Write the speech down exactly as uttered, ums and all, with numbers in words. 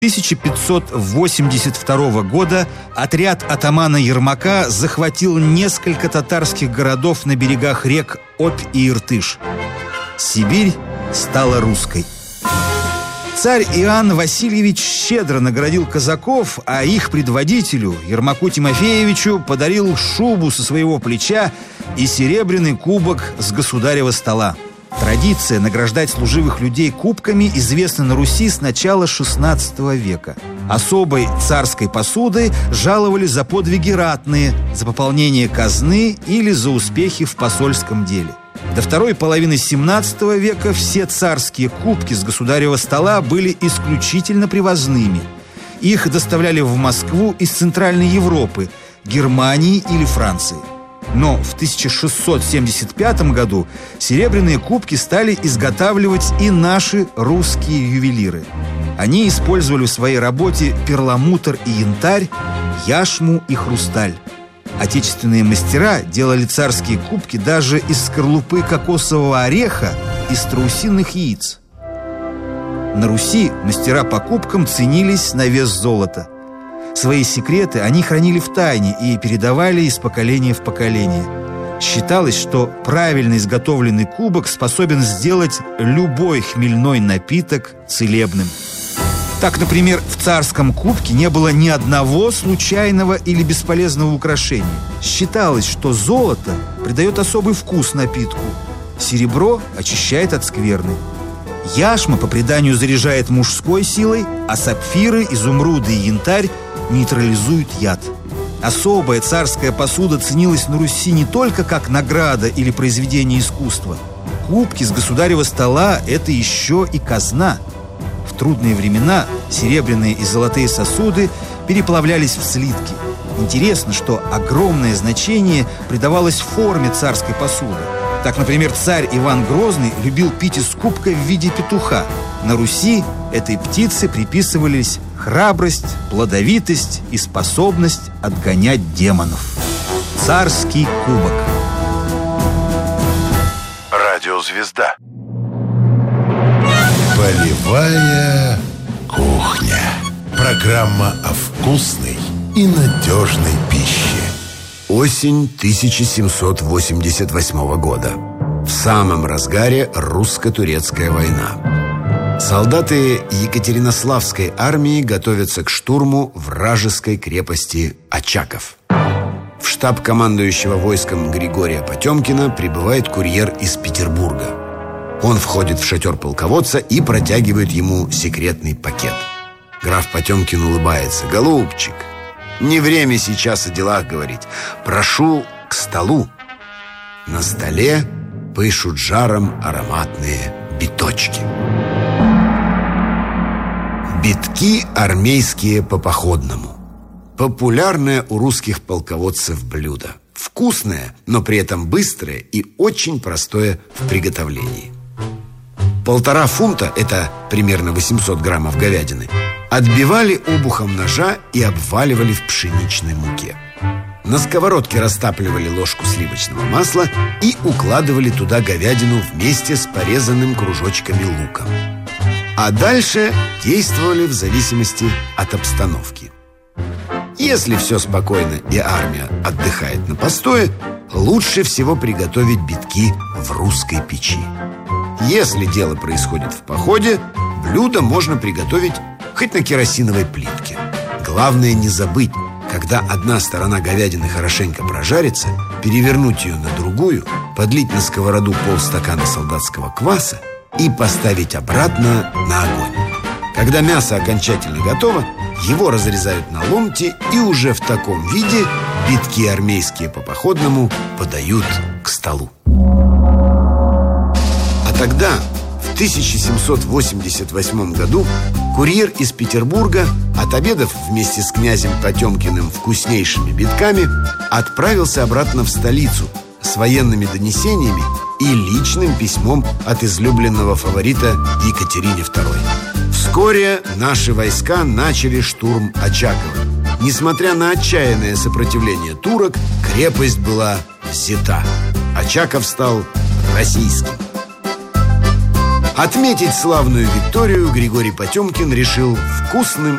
тысяча пятьсот восемьдесят второго года отряд атамана Ермака захватил несколько татарских городов на берегах рек Обь и Иртыш. Сибирь стала русской. Царь Иоанн Васильевич щедро наградил казаков, а их предводителю, Ермаку Тимофеевичу, подарил шубу со своего плеча и серебряный кубок с государева стола. Традиция награждать служивых людей кубками известна на Руси с начала шестнадцатого века. Особой царской посудой жаловали за подвиги ратные, за пополнение казны или за успехи в посольском деле. До второй половины семнадцатого века все царские кубки с государева стола были исключительно привозными. Их доставляли в Москву из Центральной Европы, Германии или Франции. Но в тысяча шестьсот семьдесят пятом году серебряные кубки стали изготавливать и наши русские ювелиры. Они использовали в своей работе перламутр и янтарь, яшму и хрусталь. Отечественные мастера делали царские кубки даже из скорлупы кокосового ореха и страусиных яиц. На Руси мастера по кубкам ценились на вес золота. Свои секреты они хранили в тайне и передавали из поколения в поколение. Считалось, что правильно изготовленный кубок способен сделать любой хмельной напиток целебным. Так, например, в царском кубке не было ни одного случайного или бесполезного украшения. Считалось, что золото придает особый вкус напитку, серебро очищает от скверны, яшма, по преданию, заряжает мужской силой, а сапфиры, изумруды и янтарь нейтрализуют яд. Особая царская посуда ценилась на Руси не только как награда или произведение искусства. Кубки с государева стола – это еще и казна. В трудные времена серебряные и золотые сосуды переплавлялись в слитки. Интересно, что огромное значение придавалось форме царской посуды. Так, например, царь Иван Грозный любил пить из кубка в виде петуха. На Руси этой птице приписывались храбрость, плодовитость и способность отгонять демонов. Царский кубок. Радиозвезда. Полевая кухня. Программа о вкусной и надежной пище. Осень тысяча семьсот восемьдесят восьмого года. В самом разгаре русско-турецкая война. Солдаты Екатеринославской армии готовятся к штурму вражеской крепости Очаков. В штаб командующего войском Григория Потемкина прибывает курьер из Петербурга. Он входит в шатер полководца и протягивает ему секретный пакет. Граф Потемкин улыбается. «Голубчик, не время сейчас о делах говорить. Прошу к столу». На столе пышут жаром ароматные биточки. Битки армейские по походному. Популярное у русских полководцев блюдо. Вкусное, но при этом быстрое и очень простое в приготовлении. Полтора фунта, это примерно восемьсот граммов говядины, отбивали обухом ножа и обваливали в пшеничной муке. На сковородке растапливали ложку сливочного масла и укладывали туда говядину вместе с порезанным кружочками луком. А дальше действовали в зависимости от обстановки. Если все спокойно и армия отдыхает на постое, лучше всего приготовить битки в русской печи. Если дело происходит в походе, блюдо можно приготовить хоть на керосиновой плитке. Главное не забыть, когда одна сторона говядины хорошенько прожарится, перевернуть ее на другую, подлить на сковороду полстакана солдатского кваса и поставить обратно на огонь. Когда мясо окончательно готово, его разрезают на ломти, и уже в таком виде битки армейские по походному подают к столу. А тогда, в тысяча семьсот восемьдесят восьмом году, курьер из Петербурга, отобедав вместе с князем Потемкиным вкуснейшими битками, отправился обратно в столицу с военными донесениями и личным письмом от излюбленного фаворита Екатерине второй. Вскоре наши войска начали штурм Очакова. Несмотря на отчаянное сопротивление турок, крепость была взята. Очаков стал российским. Отметить славную Викторию Григорий Потемкин решил вкусным